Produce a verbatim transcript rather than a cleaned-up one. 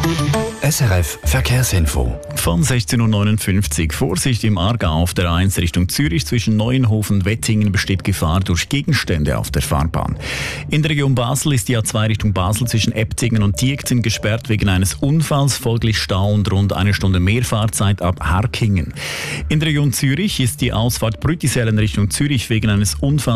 S R F Verkehrsinfo. Von sechzehn Uhr neunundfünfzig. Vorsicht im Aargau auf der A eins Richtung Zürich. Zwischen Neuenhofen und Wettingen besteht Gefahr durch Gegenstände auf der Fahrbahn. In der Region Basel ist die A zwei Richtung Basel zwischen Ebtingen und Diekten gesperrt wegen eines Unfalls. Folglich Stau und rund eine Stunde mehr Fahrzeit ab Harkingen. In der Region Zürich ist die Ausfahrt Brütisellen Richtung Zürich wegen eines Unfalls